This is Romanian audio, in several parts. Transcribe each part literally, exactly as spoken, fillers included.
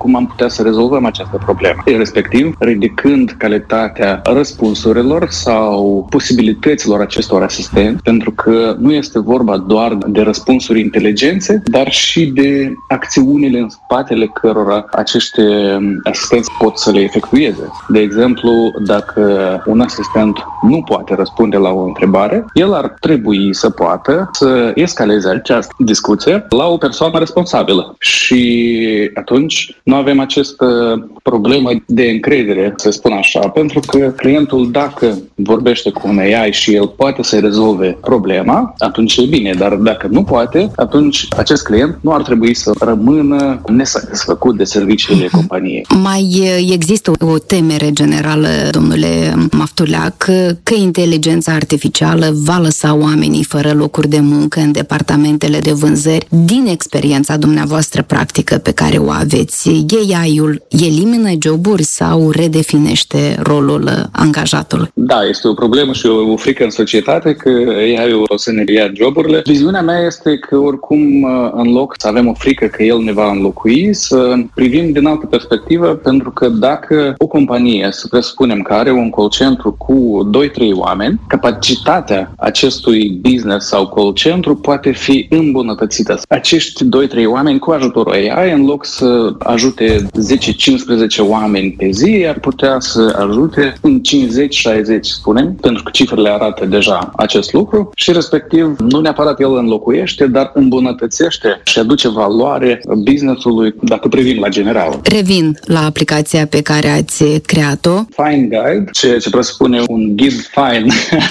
cum am putea să rezolvăm această problemă, respectiv ridicând calitatea răspunsurilor sau posibilităților acestor asistenți, pentru că nu este vorba doar de răspunsuri inteligențe, dar și de acțiunile în spatele cărora acești asistenți pot să le efectueze. De exemplu, dacă un asistent nu poate răspunde la o întrebare, el ar trebui să poată să escaleze această discuție la o persoană responsabilă. Și atunci nu avem această problemă de încredere, să spun așa, pentru că clientul, dacă vorbește cu un A I și el poate să rezolve problema, atunci e bine, dar dacă nu poate, atunci acest client nu ar trebui să rămână nesatisfăcut de serviciile companiei. Mai există o temere generală, domnule Maftuleac, că inteligența artificială va lăsa oamenii fără locuri de muncă în departamentele de vânzări. Din experiența dumneavoastră practică pe care o aveți, A I-ul elimină joburi sau redefinește rolul angajatului? Da, este o problemă și o, o frică în societate că A I-ul o să ne ia joburile. Viziunea mea este că oricum, în loc să avem o frică că el ne va înlocui, să privim din altă perspectivă, pentru că dacă o companie, să presupunem că are un call centru cu doi trei oameni, capacitatea acestui business sau call centru poate fi îmbunătățită. Acești doi trei oameni cu ajutorul A I, în loc să ajute zece cincisprezece oameni pe zi, ar putea să ajute în cincizeci șaizeci, spunem, pentru că cifrele arată deja acest lucru și respectiv nu neapărat el înlocuiește, dar îmbunătățește și aduce valoare business-ului, dacă privim la general. Revin la aplicația pe care ați creat-o. Fine Guide, ceea ce presupune un ghid fine.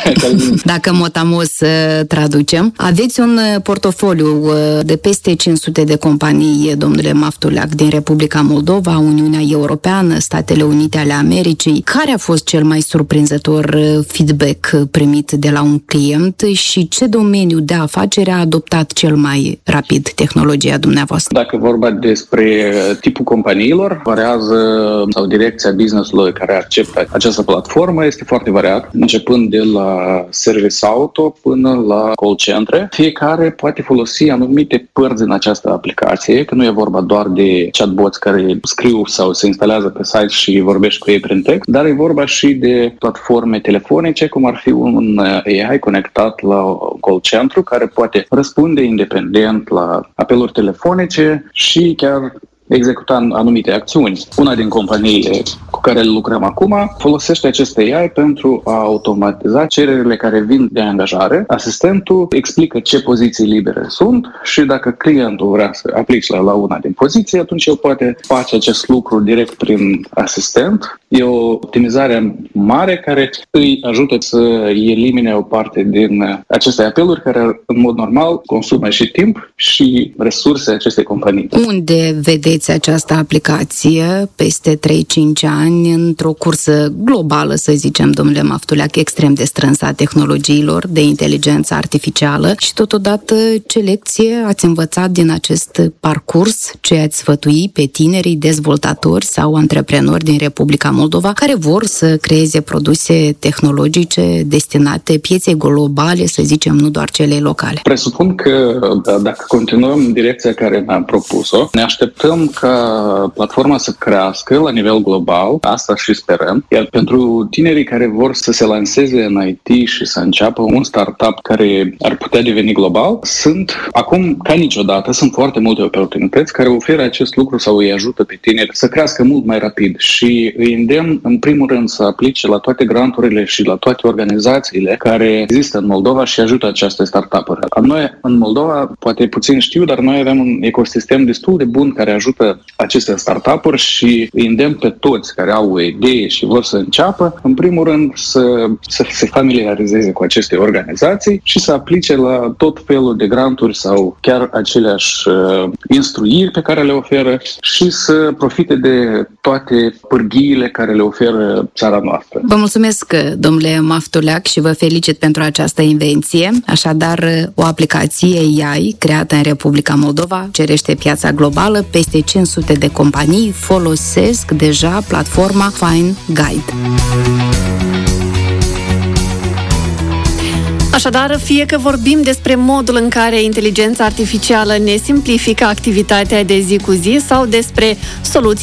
Dacă motamos traducem, aveți un portofoliu de peste cinci sute de companii, domnule Maftuleac, din Republica Moldova, Uniunea Europeană, Statele Unite ale Americii. Care a fost cel mai surprinzător feedback primit de la un client și ce domeniu de afacere a adoptat cel mai rapid tehnologia dumneavoastră? Dacă vorba despre tipul companiilor, variază, sau direcția business-ului care acceptă această platformă este foarte variat, începând de la service auto până la call centre. Fiecare poate folosi anumite părți din această aplicație, că nu e vorba doar de chatbots care scriu sau se instalează pe site și vorbești cu ei prin text, dar e vorba și de platforme telefonice, cum ar fi un A I conectat la call centru care poate răspunde independent la apeluri telefonice și chiar executa anumite acțiuni. Una din companiile cu care lucrăm acum folosește acest A I pentru a automatiza cererile care vin de angajare. Asistentul explică ce poziții libere sunt și dacă clientul vrea să aplice la, la una din poziții, atunci el poate face acest lucru direct prin asistent. E o optimizare mare care îi ajută să elimine o parte din aceste apeluri care în mod normal consumă și timp și resurse acestei companii. Unde vedeți această aplicație peste trei cinci ani într-o cursă globală, să zicem, domnule Maftuleac, extrem de strânsă a tehnologiilor de inteligență artificială și totodată ce lecție ați învățat din acest parcurs, ce ați sfătui pe tinerii dezvoltatori sau antreprenori din Republica Moldova care vor să creeze produse tehnologice destinate pieței globale, să zicem, nu doar celei locale? Presupun că dacă continuăm în direcția care ne-am propus-o, ne așteptăm ca platforma să crească la nivel global, asta și sperăm, iar pentru tinerii care vor să se lanseze în I T și să înceapă un startup care ar putea deveni global, sunt, acum ca niciodată, sunt foarte multe oportunități care oferă acest lucru sau îi ajută pe tineri să crească mult mai rapid și îi îndemn, în primul rând, să aplice la toate granturile și la toate organizațiile care există în Moldova și ajută aceste startup-uri. Noi, în Moldova, poate puțin știu, dar noi avem un ecosistem destul de bun care ajută aceste startup-uri și îi îndemn pe toți care au o idee și vor să înceapă, în primul rând, să, să se familiarizeze cu aceste organizații și să aplice la tot felul de granturi sau chiar aceleași uh, instruiri pe care le oferă și să profite de toate pârghiile care le oferă țara noastră. Vă mulțumesc, domnule Maftuleac, și vă felicit pentru această invenție. Așadar, o aplicație A I creată în Republica Moldova cerește piața globală. Peste cinci sute de companii folosesc deja platforma Fine Guide. Așadar, fie că vorbim despre modul în care inteligența artificială ne simplifică activitatea de zi cu zi sau despre soluții